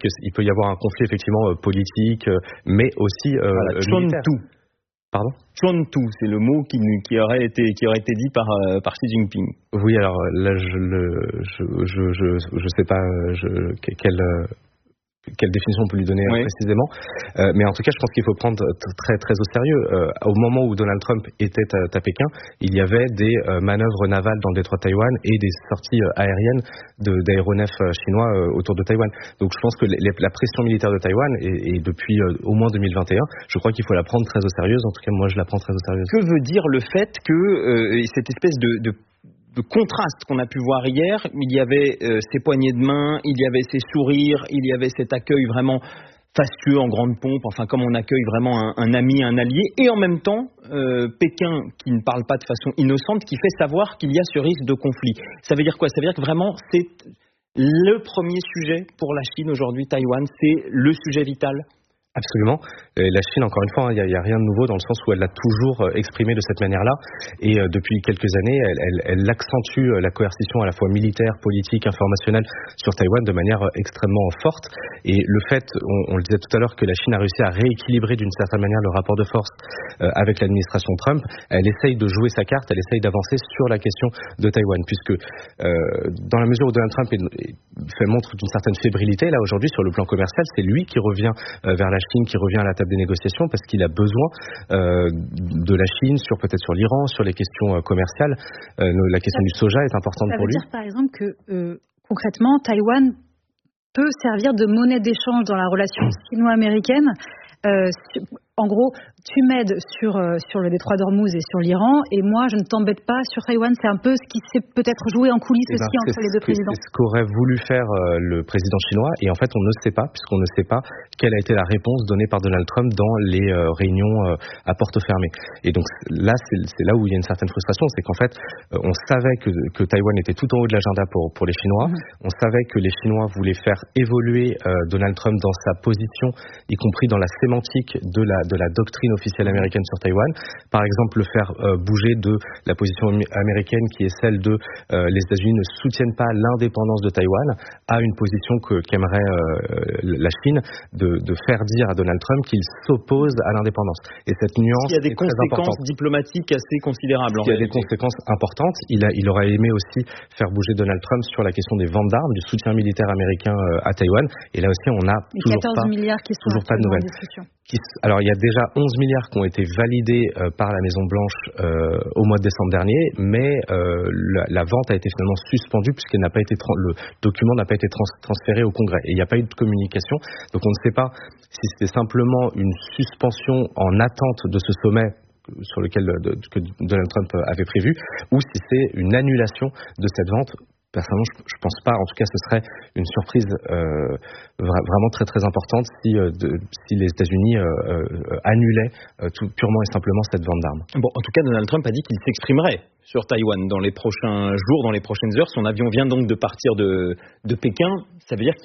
qu'il peut y avoir un conflit effectivement politique, mais aussi militaire. Pardon ? Chuantu, c'est le mot qui aurait été dit par Xi Jinping. Oui, alors là, je sais pas quelle définition on peut lui donner précisément, mais en tout cas je pense qu'il faut prendre très très au sérieux. Au moment où Donald Trump était à Pékin, il y avait des manœuvres navales dans le détroit de Taïwan et des sorties aériennes d'aéronefs chinois autour de Taïwan. Donc je pense que la pression militaire de Taïwan et depuis au moins 2021, je crois qu'il faut la prendre très au sérieux. En tout cas moi je la prends très au sérieux. Que veut dire le fait que cette espèce de contraste qu'on a pu voir hier, il y avait ces poignées de main, il y avait ces sourires, il y avait cet accueil vraiment fastueux en grande pompe, enfin comme on accueille vraiment un ami, un allié, et en même temps Pékin qui ne parle pas de façon innocente, qui fait savoir qu'il y a ce risque de conflit. Ça veut dire quoi ? Ça veut dire que vraiment c'est le premier sujet pour la Chine aujourd'hui, Taïwan, c'est le sujet vital. Absolument. La Chine, encore une fois, il y a rien de nouveau dans le sens où elle l'a toujours exprimé de cette manière-là. Et depuis quelques années, elle accentue la coercition à la fois militaire, politique, informationnelle sur Taïwan de manière extrêmement forte. Et le fait, on le disait tout à l'heure, que la Chine a réussi à rééquilibrer d'une certaine manière le rapport de force avec l'administration Trump, elle essaye de jouer sa carte, elle essaye d'avancer sur la question de Taïwan, puisque dans la mesure où Donald Trump fait montre d'une certaine fébrilité, là aujourd'hui sur le plan commercial, c'est lui qui revient vers la Chine, qui revient à la table des négociations parce qu'il a besoin de la Chine peut-être sur l'Iran, sur les questions commerciales. La question du soja est importante pour lui. Ça veut dire par exemple que concrètement Taïwan peut servir de monnaie d'échange dans la relation sino-américaine. En gros, tu m'aides sur le détroit d'Ormuz et sur l'Iran, et moi je ne t'embête pas sur Taïwan. C'est un peu ce qui s'est peut-être joué en coulisses aussi entre les deux présidents. C'est ce qu'aurait voulu faire le président chinois, et en fait on ne sait pas, puisqu'on ne sait pas quelle a été la réponse donnée par Donald Trump dans les réunions à porte fermée. Et donc là, c'est là où il y a une certaine frustration, c'est qu'en fait on savait que Taïwan était tout en haut de l'agenda pour les Chinois. On savait que les Chinois voulaient faire évoluer Donald Trump dans sa position, y compris dans la sémantique de la doctrine officielle américaine sur Taïwan. Par exemple, le faire bouger de la position américaine qui est celle de les États-Unis ne soutiennent pas l'indépendance de Taïwan à une position qu'aimerait la Chine de faire dire à Donald Trump qu'il s'oppose à l'indépendance. Et cette nuance il y a des conséquences diplomatiques assez considérables. Il y a des conséquences importantes. Il aurait aimé aussi faire bouger Donald Trump sur la question des ventes d'armes, du soutien militaire américain à Taïwan. Et là aussi, on n'a toujours pas de nouvelles. Alors, il y a déjà 11 milliards qui ont été validés par la Maison-Blanche au mois de décembre dernier, mais la vente a été finalement suspendue puisque le document n'a pas été transféré au Congrès. Et il n'y a pas eu de communication. Donc, on ne sait pas si c'était simplement une suspension en attente de ce sommet sur lequel que Donald Trump avait prévu, ou si c'est une annulation de cette vente. Personnellement, je pense pas. En tout cas, ce serait une surprise vraiment très très importante si les États-Unis annulaient purement et simplement cette vente d'armes. Bon, en tout cas, Donald Trump a dit qu'il s'exprimerait sur Taïwan dans les prochains jours, dans les prochaines heures. Son avion vient donc de partir de Pékin. Ça veut dire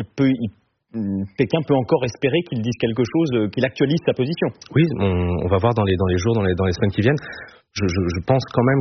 Pékin peut encore espérer qu'il dise quelque chose, qu'il actualise sa position. Oui, on va voir dans les jours, dans les semaines qui viennent. Je pense quand même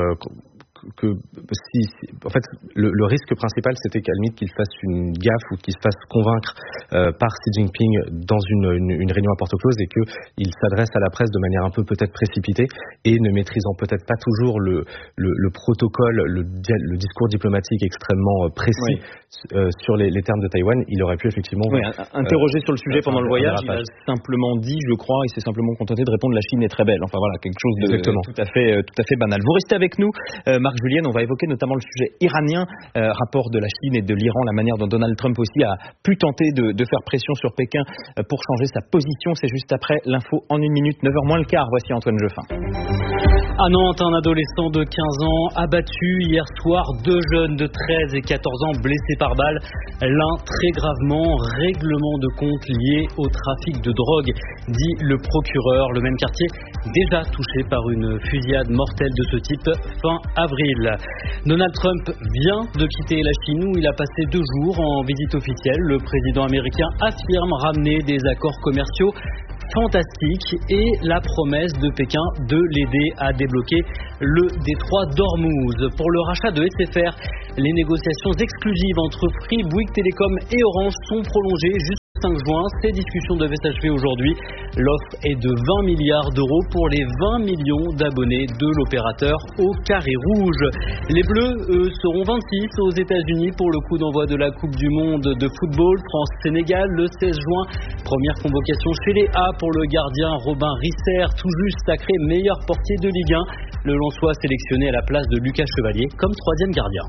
que en fait le risque principal c'était qu'à la limite qu'il fasse une gaffe ou qu'il se fasse convaincre par Xi Jinping dans une réunion à porte close et qu'il s'adresse à la presse de manière un peu peut-être précipitée et ne maîtrisant peut-être pas toujours le protocole, le discours diplomatique extrêmement précis sur les termes de Taïwan. Il aurait pu effectivement interroger sur le sujet pendant le voyage. Il a simplement dit, je crois, il s'est simplement contenté de répondre: la Chine est très belle. Enfin voilà, quelque chose de tout à fait banal. Vous restez avec nous, Marc Julienne, on va évoquer notamment le sujet iranien, rapport de la Chine et de l'Iran, la manière dont Donald Trump aussi a pu tenter de faire pression sur Pékin pour changer sa position. C'est juste après l'info en 1 minute, 9h moins le quart. Voici Antoine Jeffin. À Nantes, un adolescent de 15 ans abattu hier soir, 2 jeunes de 13 et 14 ans blessés par balle, l'un très gravement. Règlement de compte lié au trafic de drogue, dit le procureur. Le même quartier déjà touché par une fusillade mortelle de ce type fin avril. Donald Trump vient de quitter la Chine où il a passé 2 jours en visite officielle. Le président américain affirme ramener des accords commerciaux fantastique et la promesse de Pékin de l'aider à débloquer le détroit d'Ormuz. Pour le rachat de SFR, les négociations exclusives entre Free, Bouygues Télécom et Orange sont prolongées 5 juin. Ces discussions devaient s'achever aujourd'hui. L'offre est de 20 milliards d'euros pour les 20 millions d'abonnés de l'opérateur au carré rouge. Les Bleus, eux, seront 26 aux États-Unis pour le coup d'envoi de la Coupe du Monde de football. France-Sénégal le 16 juin. Première convocation chez les A pour le gardien Robin Risser, tout juste sacré meilleur portier de Ligue 1. Le Lensois sélectionné à la place de Lucas Chevalier comme 3e gardien.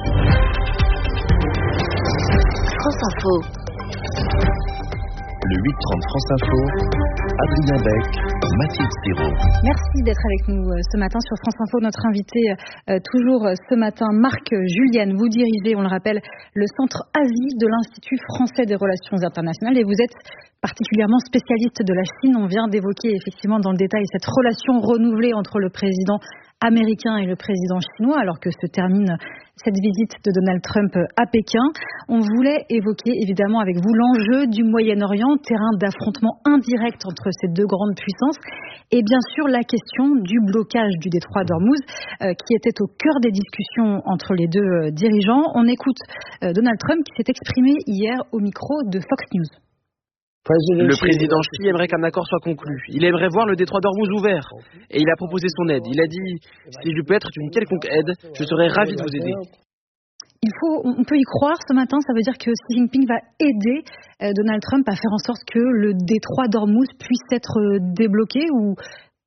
France Info. Le 8h30 France Info, Adrien Beck, Mathilde Siro. Merci d'être avec nous ce matin sur France Info. Notre invité toujours ce matin, Marc Julienne. Vous dirigez, on le rappelle, le Centre Asie de l'Institut français des relations internationales et vous êtes particulièrement spécialiste de la Chine. On vient d'évoquer effectivement dans le détail cette relation renouvelée entre le président américain et le président chinois alors que se termine cette visite de Donald Trump à Pékin. On voulait évoquer évidemment avec vous l'enjeu du Moyen-Orient, terrain d'affrontement indirect entre ces deux grandes puissances, et bien sûr la question du blocage du détroit d'Ormuz qui était au cœur des discussions entre les deux dirigeants. On écoute Donald Trump qui s'est exprimé hier au micro de Fox News. Le président Xi aimerait qu'un accord soit conclu. Il aimerait voir le détroit d'Ormuz ouvert. Et il a proposé son aide. Il a dit « Si je peux être d'une quelconque aide, je serais ravi de vous aider ». On peut y croire ce matin, ça veut dire que Xi Jinping va aider Donald Trump à faire en sorte que le détroit d'Ormuz puisse être débloqué ou non ?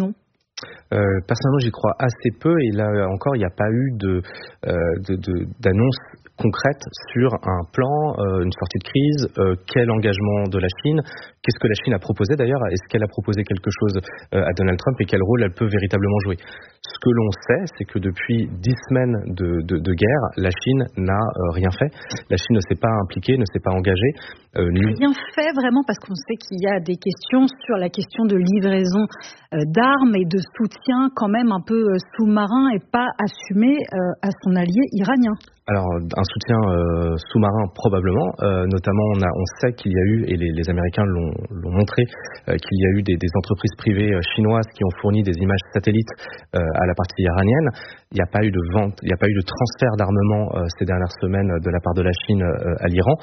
Personnellement, j'y crois assez peu et là encore, il n'y a pas eu d'annonce concrète sur un plan, une sortie de crise, quel engagement de la Chine, qu'est-ce que la Chine a proposé d'ailleurs, est-ce qu'elle a proposé quelque chose à Donald Trump et quel rôle elle peut véritablement jouer. Ce que l'on sait, c'est que depuis 10 semaines de guerre, la Chine n'a rien fait. La Chine ne s'est pas impliquée, ne s'est pas engagée. Rien fait vraiment parce qu'on sait qu'il y a des questions sur la question de livraison d'armes et de soutien quand même un peu sous-marin et pas assumé à son allié iranien. Alors, un soutien sous-marin probablement, notamment on sait qu'il y a eu, et les Américains l'ont montré, qu'il y a eu des entreprises privées chinoises qui ont fourni des images satellites à la partie iranienne. Il n'y a pas eu de vente, il n'y a pas eu de transfert d'armement ces dernières semaines de la part de la Chine à l'Iran.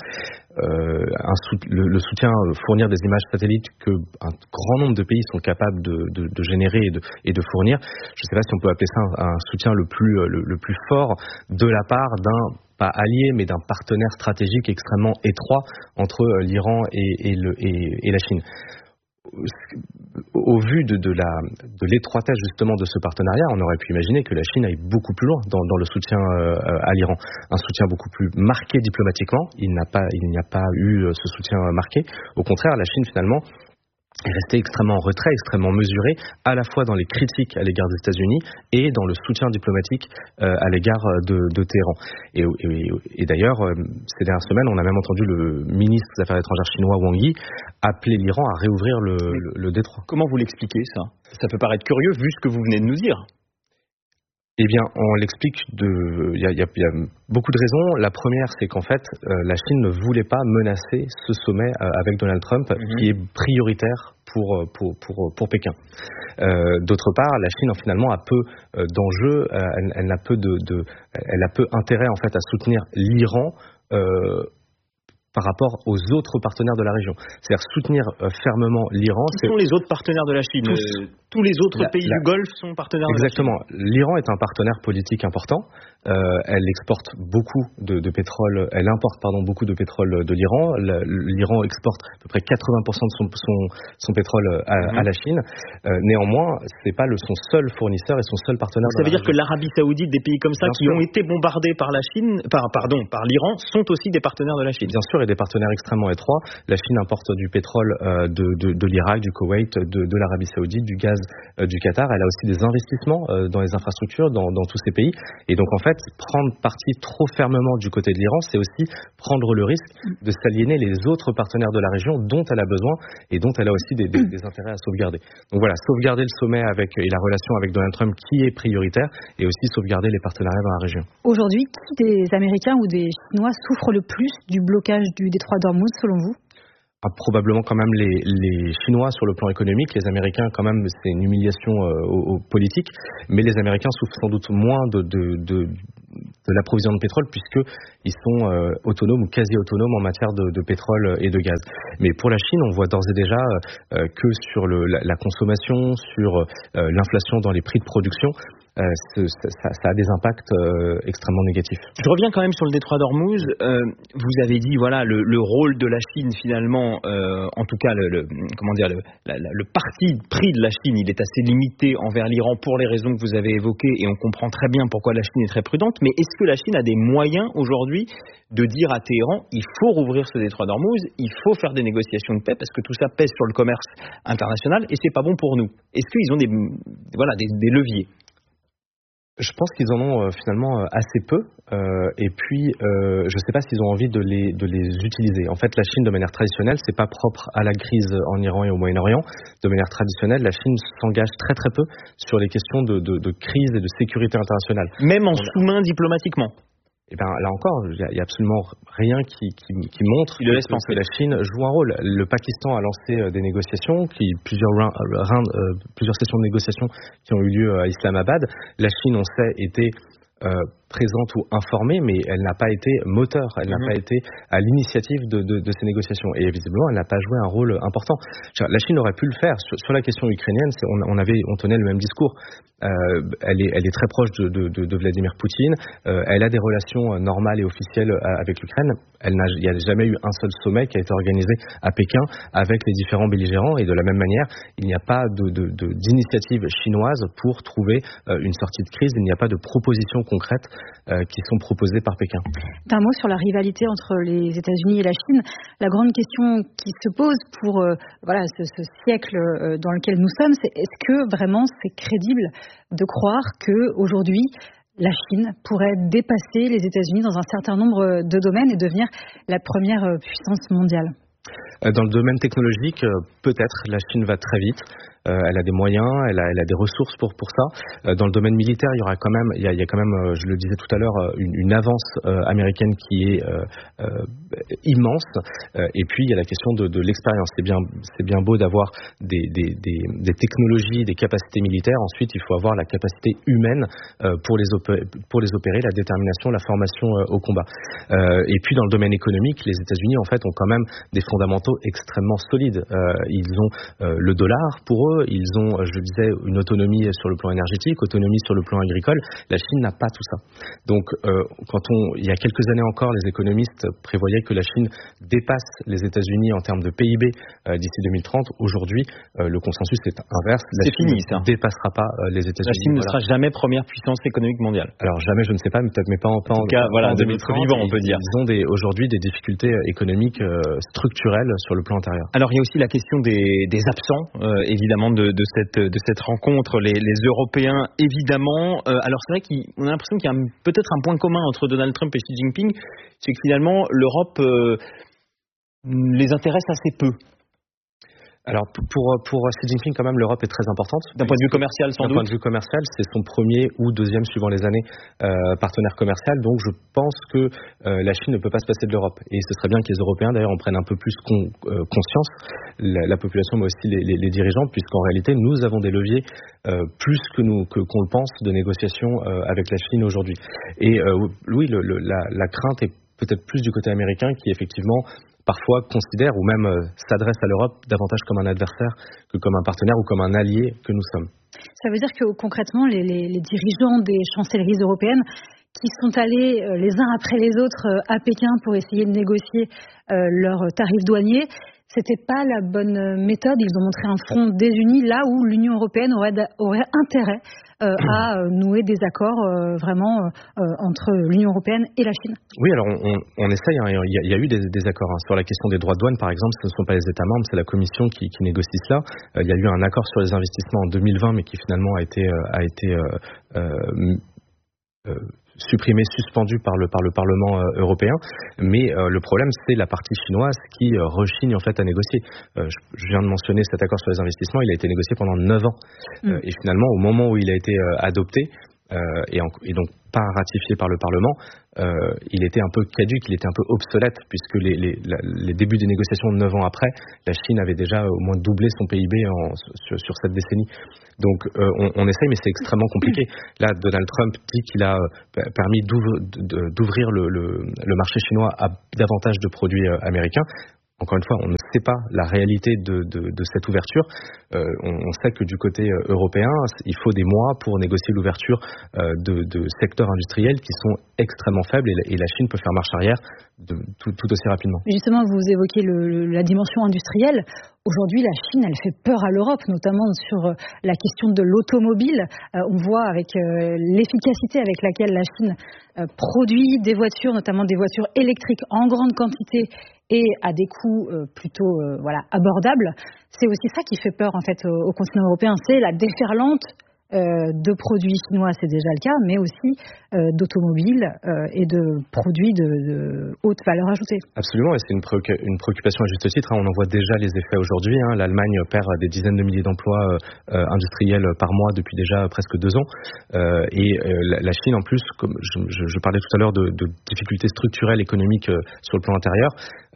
Le soutien, fournir des images satellites que un grand nombre de pays sont capables de générer et de fournir. Je ne sais pas si on peut appeler ça un soutien le plus fort de la part d'un pas allié mais d'un partenaire stratégique extrêmement étroit entre l'Iran et la Chine. Au vu de l'étroitesse justement de ce partenariat, on aurait pu imaginer que la Chine aille beaucoup plus loin dans le soutien à l'Iran. Un soutien beaucoup plus marqué diplomatiquement. Il n'y a pas eu ce soutien marqué. Au contraire, la Chine finalement est restée extrêmement en retrait, extrêmement mesurée, à la fois dans les critiques à l'égard des États-Unis et dans le soutien diplomatique à l'égard de Téhéran. Et d'ailleurs, ces dernières semaines, on a même entendu le ministre des Affaires étrangères chinois Wang Yi appeler l'Iran à réouvrir le détroit. Comment vous l'expliquez ça ? Ça peut paraître curieux vu ce que vous venez de nous dire. Eh bien, on l'explique il y a beaucoup de raisons. La première, c'est qu'en fait, la Chine ne voulait pas menacer ce sommet avec Donald Trump, qui est prioritaire pour Pékin. D'autre part, la Chine finalement a peu d'enjeux, elle a peu intérêt en fait à soutenir l'Iran par rapport aux autres partenaires de la région. C'est-à-dire soutenir fermement l'Iran. Qui sont les autres partenaires de la Chine ? Tous les autres pays du Golfe sont partenaires de la Chine. Exactement. L'Iran est un partenaire politique important. Elle exporte beaucoup de pétrole. Elle importe beaucoup de pétrole de l'Iran. L'Iran exporte à peu près 80% de son pétrole à la Chine. Néanmoins, c'est pas son seul fournisseur et son seul partenaire. Ça veut dire que l'Arabie Saoudite, des pays comme ça qui ont été bombardés par la Chine, par l'Iran, sont aussi des partenaires de la Chine. Bien sûr, et des partenaires extrêmement étroits. La Chine importe du pétrole de l'Irak, du Koweït, de l'Arabie Saoudite, du gaz du Qatar. Elle a aussi des investissements dans les infrastructures dans tous ces pays. Et donc en fait, prendre parti trop fermement du côté de l'Iran, c'est aussi prendre le risque de s'aliéner les autres partenaires de la région dont elle a besoin et dont elle a aussi des intérêts à sauvegarder. Donc voilà, sauvegarder le sommet et la relation avec Donald Trump qui est prioritaire et aussi sauvegarder les partenariats dans la région. Aujourd'hui, qui des Américains ou des Chinois souffrent le plus du blocage du détroit d'Ormuz selon vous ? Probablement quand même les Chinois sur le plan économique. Les Américains quand même, c'est une humiliation politique, mais les Américains souffrent sans doute moins de de l'approvisionnement de pétrole, puisqu'ils sont autonomes ou quasi autonomes en matière de pétrole et de gaz. Mais pour la Chine, on voit d'ores et déjà que sur la consommation, sur l'inflation dans les prix de production, ça a des impacts extrêmement négatifs. Je reviens quand même sur le détroit d'Ormuz. Vous avez dit voilà le rôle de la Chine finalement, en tout cas le parti pris de la Chine, il est assez limité envers l'Iran pour les raisons que vous avez évoquées et on comprend très bien pourquoi la Chine est très prudente. Mais est-ce que la Chine a des moyens aujourd'hui de dire à Téhéran il faut rouvrir ce détroit d'Ormuz, il faut faire des négociations de paix parce que tout ça pèse sur le commerce international et c'est pas bon pour nous. Est-ce qu'ils ont des leviers? Je pense qu'ils en ont finalement assez peu et puis je ne sais pas s'ils ont envie de les utiliser. En fait, la Chine, de manière traditionnelle, c'est pas propre à la crise en Iran et au Moyen-Orient. De manière traditionnelle, la Chine s'engage très très peu sur les questions de crise et de sécurité internationale. Même en sous-main diplomatiquement. Et bien là encore, il y a absolument rien qui montre que la Chine joue un rôle. Le Pakistan a lancé des négociations, plusieurs sessions de négociations qui ont eu lieu à Islamabad. La Chine, on sait, était présente ou informée, mais elle n'a pas été moteur, elle n'a pas été à l'initiative de ces négociations. Et visiblement, elle n'a pas joué un rôle important. La Chine aurait pu le faire. Sur la question ukrainienne, on tenait le même discours. Elle est très proche de Vladimir Poutine. Elle a des relations normales et officielles avec l'Ukraine. Il n'y a jamais eu un seul sommet qui a été organisé à Pékin avec les différents belligérants. Et de la même manière, il n'y a pas d'initiative chinoise pour trouver une sortie de crise. Il n'y a pas de propositions concrètes qui sont proposées par Pékin. Un mot sur la rivalité entre les États-Unis et la Chine. La grande question qui se pose pour ce siècle dans lequel nous sommes, c'est est-ce que vraiment c'est crédible de croire qu'aujourd'hui, la Chine pourrait dépasser les États-Unis dans un certain nombre de domaines et devenir la première puissance mondiale? Dans le domaine technologique, peut-être, la Chine va très vite. Elle a des moyens, elle a des ressources pour ça. Dans le domaine militaire, il y a quand même, je le disais tout à l'heure, une avance américaine qui est immense. Et puis il y a la question de l'expérience. C'est bien beau d'avoir des technologies, des capacités militaires. Ensuite, il faut avoir la capacité humaine pour les opérer, la détermination, la formation au combat. Et puis dans le domaine économique, les États-Unis en fait ont quand même des fondamentaux extrêmement solides. Ils ont le dollar pour eux. Ils ont, je le disais, une autonomie sur le plan énergétique, autonomie sur le plan agricole. La Chine n'a pas tout ça. Donc, il y a quelques années encore, les économistes prévoyaient que la Chine dépasse les États-Unis en termes de PIB d'ici 2030. Aujourd'hui, le consensus est inverse. La Chine ne dépassera pas les États-Unis. La Chine ne sera jamais première puissance économique mondiale. Alors jamais, je ne sais pas, mais peut-être, mais pas en tout cas, voilà, en 2030. Vivant, on peut dire. Ils ont aujourd'hui des difficultés économiques structurelles sur le plan intérieur. Alors, il y a aussi la question des absents, évidemment. De cette rencontre, les Européens évidemment. Alors c'est vrai qu'on a l'impression qu'il y a peut-être un point commun entre Donald Trump et Xi Jinping, c'est que finalement l'Europe les intéresse assez peu. Alors pour Xi Jinping quand même l'Europe est très importante. D'un point de vue commercial sans doute. D'un point de vue commercial, c'est son premier ou deuxième suivant les années partenaire commercial. Donc je pense que la Chine ne peut pas se passer de l'Europe. Et ce serait bien que les Européens d'ailleurs en prennent un peu plus conscience, la population mais aussi les dirigeants, puisqu'en réalité nous avons des leviers plus qu'on le pense de négociation avec la Chine aujourd'hui. Et oui, la crainte est peut-être plus du côté américain qui effectivement parfois considère ou même s'adresse à l'Europe davantage comme un adversaire que comme un partenaire ou comme un allié que nous sommes. Ça veut dire que concrètement, les dirigeants des chancelleries européennes qui sont allés les uns après les autres à Pékin pour essayer de négocier leurs tarifs douaniers, c'était pas la bonne méthode. Ils ont montré un front désuni là où l'Union européenne aurait intérêt à nouer des accords vraiment entre l'Union européenne et la Chine. Oui, alors on essaye. Il y a eu des accords sur la question des droits de douane, par exemple. Ce ne sont pas les États membres, c'est la Commission qui négocie cela. Il y a eu un accord sur les investissements en 2020, mais qui finalement a été supprimé, suspendu par le Parlement européen. Mais le problème, c'est la partie chinoise qui rechigne en fait à négocier. Je viens de mentionner cet accord sur les investissements, il a été négocié pendant 9 ans. Et finalement, au moment où il a été adopté, et donc pas ratifié par le Parlement, il était un peu caduque, il était un peu obsolète, puisque les débuts des négociations 9 ans après, la Chine avait déjà au moins doublé son PIB sur cette décennie. Donc on essaye, mais c'est extrêmement compliqué. Là, Donald Trump dit qu'il a permis d'ouvrir le marché chinois à davantage de produits américains. Encore une fois, on ne sait pas la réalité de cette ouverture. On sait que du côté européen, il faut des mois pour négocier l'ouverture de secteurs industriels qui sont extrêmement faibles et la Chine peut faire marche arrière tout aussi rapidement. Justement, vous évoquez la dimension industrielle. Aujourd'hui, la Chine, elle fait peur à l'Europe, notamment sur la question de l'automobile. On voit avec l'efficacité avec laquelle la Chine produit des voitures, notamment des voitures électriques en grande quantité et à des coûts plutôt abordables. C'est aussi ça qui fait peur en fait au continent européen, c'est la déferlante de produits chinois, c'est déjà le cas, mais aussi d'automobiles et de produits de haute valeur ajoutée. Absolument, et c'est une préoccupation à juste titre. On en voit déjà les effets aujourd'hui. L'Allemagne perd des dizaines de milliers d'emplois industriels par mois depuis déjà presque 2 ans. Et la Chine, en plus, comme je parlais tout à l'heure de difficultés structurelles économiques sur le plan intérieur,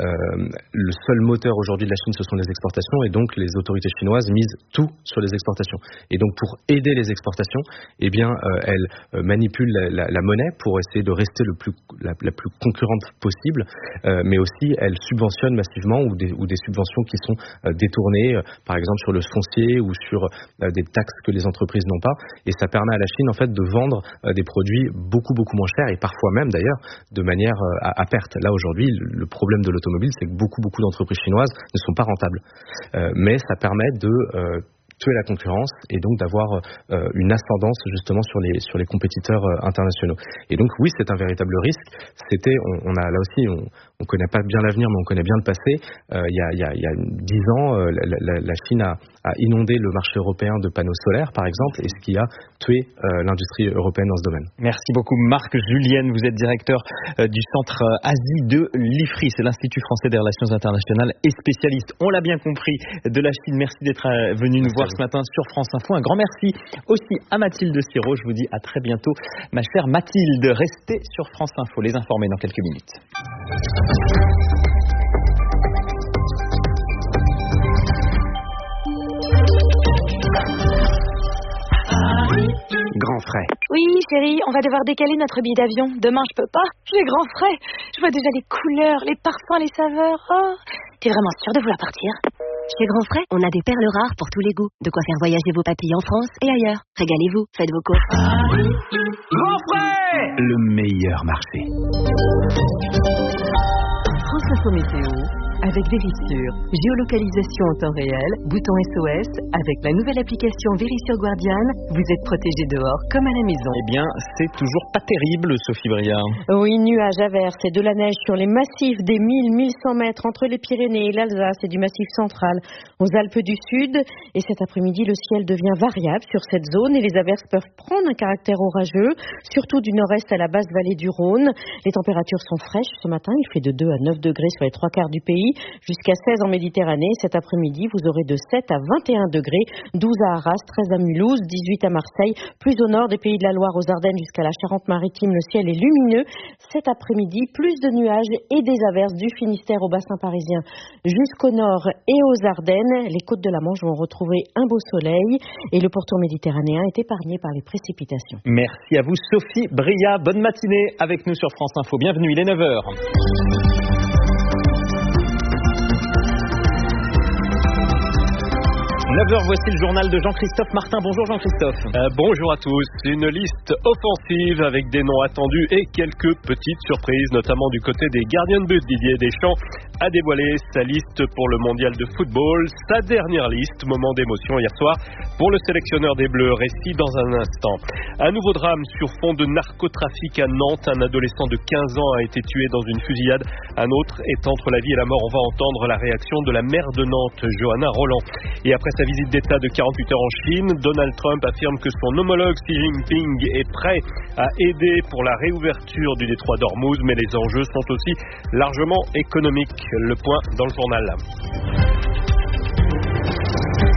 le seul moteur aujourd'hui de la Chine, ce sont les exportations, et donc les autorités chinoises misent tout sur les exportations. Et donc pour aider les exportations, elles manipulent la monnaie pour essayer de rester la plus concurrente possible, mais aussi elles subventionnent massivement ou des subventions qui sont détournées, par exemple sur le foncier ou sur des taxes que les entreprises n'ont pas, et ça permet à la Chine en fait de vendre des produits beaucoup moins chers, et parfois même d'ailleurs de manière à perte. Là aujourd'hui, le problème de l'automobile, c'est que beaucoup d'entreprises chinoises ne sont pas rentables, mais ça permet de tuer la concurrence et donc d'avoir une ascendance justement sur les compétiteurs internationaux. Et donc oui, c'est un véritable risque. On a là aussi, on connaît pas bien l'avenir, mais on connaît bien le passé. Il y a 10 ans, la Chine a inondé le marché européen de panneaux solaires, par exemple, et ce qui a tué l'industrie européenne dans ce domaine. Merci beaucoup, Marc Julienne. Vous êtes directeur du Centre Asie de l'IFRI, c'est l'Institut français des relations internationales et spécialiste, on l'a bien compris, de la Chine. Merci d'être venu nous voir ce matin sur France Info. Un grand merci aussi à Mathilde Siro. Je vous dis à très bientôt, ma chère Mathilde. Restez sur France Info, les informer dans quelques minutes. Grand frais. Oui, chérie, on va devoir décaler notre billet d'avion. Demain, je peux pas. J'ai grand frais. Je vois déjà les couleurs, les parfums, les saveurs. Oh, t'es vraiment sûre de vouloir partir? Chez Grand Frais, on a des perles rares pour tous les goûts. De quoi faire voyager vos papilles en France et ailleurs. Régalez-vous, faites vos courses. Grand frais, le meilleur marché. France Info Météo, avec Vérissure, géolocalisation en temps réel, bouton SOS, avec la nouvelle application Vérissure Guardian, vous êtes protégé dehors comme à la maison. Eh bien, c'est toujours pas terrible, Sophie Briard. Oui, nuages, averses et de la neige sur les massifs des 1000-1100 mètres entre les Pyrénées et l'Alsace et du Massif central aux Alpes du Sud. Et cet après-midi, le ciel devient variable sur cette zone et les averses peuvent prendre un caractère orageux, surtout du nord-est à la basse vallée du Rhône. Les températures sont fraîches ce matin, il fait de 2 à 9 degrés sur les 3/4 du pays, jusqu'à 16 en Méditerranée. Cet après-midi, vous aurez de 7 à 21 degrés, 12 à Arras, 13 à Mulhouse, 18 à Marseille. Plus au nord des Pays de la Loire, aux Ardennes jusqu'à la Charente-Maritime, le ciel est lumineux. Cet après-midi, plus de nuages et des averses du Finistère au bassin parisien jusqu'au nord et aux Ardennes. Les côtes de la Manche vont retrouver un beau soleil et le pourtour méditerranéen est épargné par les précipitations. Merci à vous, Sophie Briard. Bonne matinée avec nous sur France Info. Bienvenue, il est 9h. 9h, voici le journal de Jean-Christophe Martin. Bonjour Jean-Christophe. Bonjour à tous. Une liste offensive avec des noms attendus et quelques petites surprises, notamment du côté des gardiens de but. Didier Deschamps a dévoilé sa liste pour le mondial de football. Sa dernière liste, moment d'émotion hier soir pour le sélectionneur des Bleus. Récit dans un instant. Un nouveau drame sur fond de narcotrafic à Nantes. Un adolescent de 15 ans a été tué dans une fusillade. Un autre est entre la vie et la mort. On va entendre la réaction de la maire de Nantes, Johanna Roland. Et après sa visite d'État de 48 heures en Chine, Donald Trump affirme que son homologue Xi Jinping est prêt à aider pour la réouverture du détroit d'Ormuz, mais les enjeux sont aussi largement économiques. Le point dans le journal.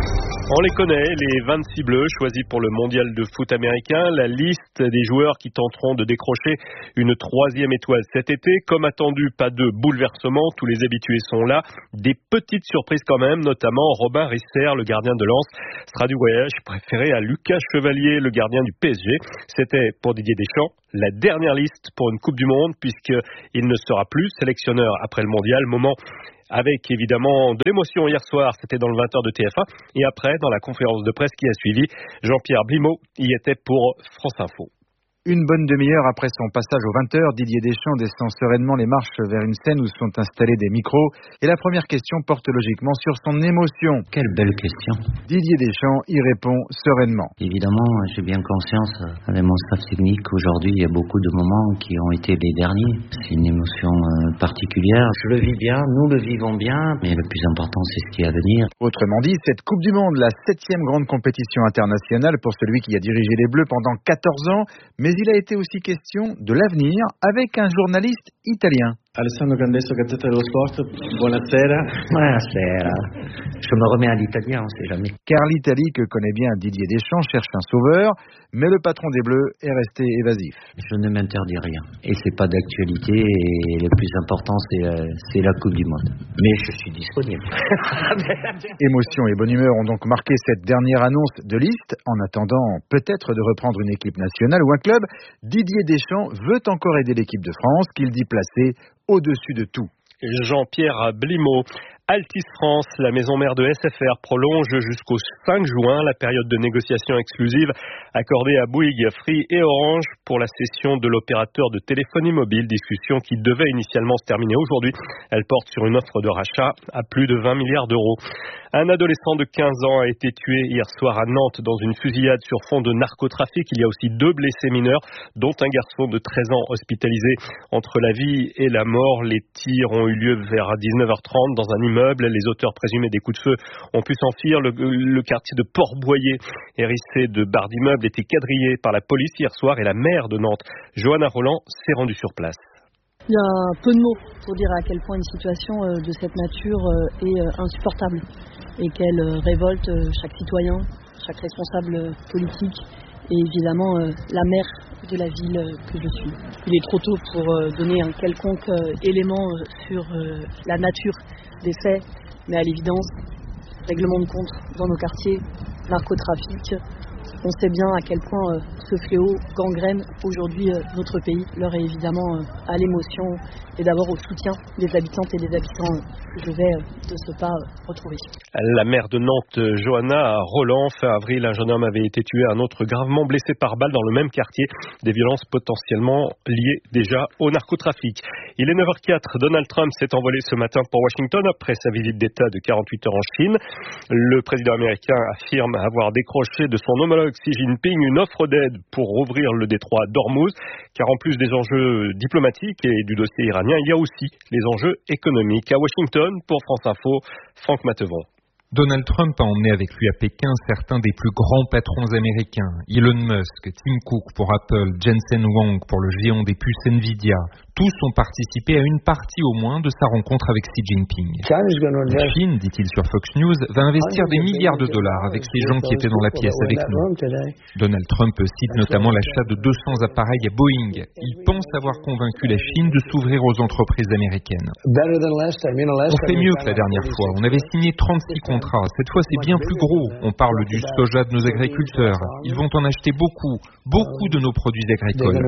On les connaît, les 26 bleus choisis pour le mondial de foot américain, la liste des joueurs qui tenteront de décrocher une 3e étoile cet été. Comme attendu, pas de bouleversement, tous les habitués sont là. Des petites surprises quand même, notamment Robin Risser, le gardien de Lens, sera du voyage préféré à Lucas Chevalier, le gardien du PSG. C'était pour Didier Deschamps la dernière liste pour une Coupe du Monde, puisqu'il ne sera plus sélectionneur après le mondial. Moment avec évidemment de l'émotion hier soir, c'était dans le 20h de TF1, et après dans la conférence de presse qui a suivi, Jean-Pierre Blimaud y était pour France Info. Une bonne demi-heure après son passage aux 20h, Didier Deschamps descend sereinement les marches vers une scène où sont installés des micros. Et la première question porte logiquement sur son émotion. Quelle belle question. Didier Deschamps y répond sereinement. Évidemment, j'ai bien conscience, avec mon staff technique, qu'aujourd'hui, il y a beaucoup de moments qui ont été les derniers. C'est une émotion particulière. Je le vis bien, nous le vivons bien, mais le plus important, c'est ce qui est à venir. Autrement dit, cette Coupe du Monde, la 7e grande compétition internationale pour celui qui a dirigé les Bleus pendant 14 ans, mais il a été aussi question de l'avenir avec un journaliste italien. Alessandro Candesso, Gazzetta dello Sport, buonasera. Buonasera. Je me remets à l'italien, on sait jamais. Car l'Italie, que connaît bien Didier Deschamps, cherche un sauveur, mais le patron des Bleus est resté évasif. Je ne m'interdis rien. Et c'est pas d'actualité, et le plus important, c'est la Coupe du Monde. Mais je suis disponible. Émotion et bonne humeur ont donc marqué cette dernière annonce de liste. En attendant peut-être de reprendre une équipe nationale ou un club, Didier Deschamps veut encore aider l'équipe de France, qu'il dit placée au-dessus de tout. Jean-Pierre Blimaud. Altice France, la maison mère de SFR, prolonge jusqu'au 5 juin la période de négociation exclusive accordée à Bouygues, Free et Orange pour la cession de l'opérateur de téléphonie mobile. Discussion qui devait initialement se terminer aujourd'hui. Elle porte sur une offre de rachat à plus de 20 milliards d'euros. Un adolescent de 15 ans a été tué hier soir à Nantes dans une fusillade sur fond de narcotrafic. Il y a aussi 2 blessés mineurs, dont un garçon de 13 ans hospitalisé. Entre la vie et la mort, les tirs ont eu lieu vers 19h30 dans un immeuble. Les auteurs présumés des coups de feu ont pu s'enfuir. Le quartier de Port-Boyer, hérissé de barres d'immeubles, était quadrillé par la police hier soir et la maire de Nantes, Johanna Roland, s'est rendue sur place. Il y a peu de mots pour dire à quel point une situation de cette nature est insupportable et qu'elle révolte chaque citoyen, chaque responsable politique et évidemment la maire de la ville que je suis. Il est trop tôt pour donner un quelconque élément sur la nature des faits, mais à l'évidence, règlement de compte dans nos quartiers, narcotrafic. On sait bien à quel point ce fléau gangrène aujourd'hui notre pays. L'heure est évidemment à l'émotion et d'abord au soutien des habitantes et des habitants que je vais de ce pas retrouver. La maire de Nantes, Johanna Roland, fin avril, un jeune homme avait été tué, un autre gravement blessé par balle dans le même quartier. Des violences potentiellement liées déjà au narcotrafic. Il est 9h04. Donald Trump s'est envolé ce matin pour Washington après sa visite d'État de 48 heures en Chine. Le président américain affirme avoir décroché de son homologue Xi Jinping une offre d'aide pour rouvrir le détroit d'Ormuz, car en plus des enjeux diplomatiques et du dossier iranien, il y a aussi les enjeux économiques. À Washington, pour France Info, Franck Matevon. Donald Trump a emmené avec lui à Pékin certains des plus grands patrons américains. Elon Musk, Tim Cook pour Apple, Jensen Huang pour le géant des puces Nvidia. Tous ont participé à une partie au moins de sa rencontre avec Xi Jinping. La Chine, dit-il sur Fox News, va investir des milliards de dollars avec ces gens qui étaient dans la pièce avec nous. Donald Trump cite notamment l'achat de 200 appareils à Boeing. Il pense avoir convaincu la Chine de s'ouvrir aux entreprises américaines. On fait mieux que la dernière fois. On avait signé 36 contrats. Cette fois, c'est bien plus gros. On parle du soja de nos agriculteurs. Ils vont en acheter beaucoup de nos produits agricoles.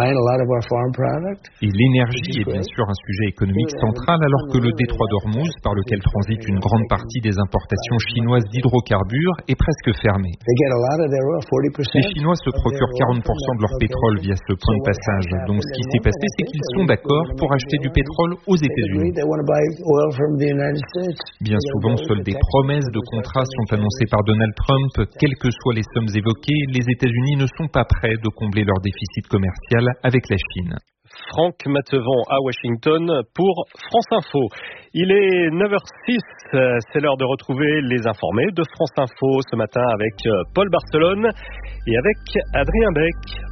Et l'énergie est bien sûr un sujet économique central alors que le détroit d'Ormuz, par lequel transite une grande partie des importations chinoises d'hydrocarbures, est presque fermé. Les Chinois se procurent 40% de leur pétrole via ce point de passage. Donc ce qui s'est passé, c'est qu'ils sont d'accord pour acheter du pétrole aux États-Unis. Bien souvent, seules des promesses de contrats sont annoncées par Donald Trump. Quelles que soient les sommes évoquées, les États-Unis ne sont pas prêts de combler leur déficit commercial avec la Chine. Franck Matevon à Washington pour France Info. Il est 9h06, c'est l'heure de retrouver les informés de France Info ce matin avec Paul Barcelone et avec Adrien Beck.